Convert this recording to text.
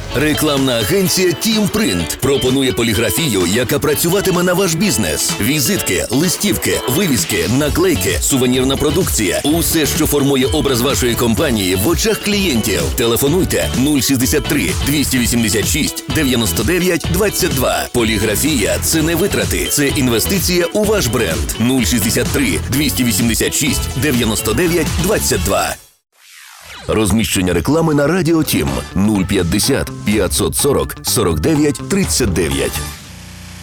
Рекламна агенція «Тім Принт» пропонує поліграфію, яка працюватиме на ваш бізнес. Візитки, листівки, вивіски, наклейки, сувенірна продукція – усе, що формує образ вашої компанії в очах клієнтів. Телефонуйте 063 286 99 22. Поліграфія – це не витрати, це інвестиція у ваш бренд. 063 286 99 22. Розміщення реклами на Радіо Тім 050 540 49 39.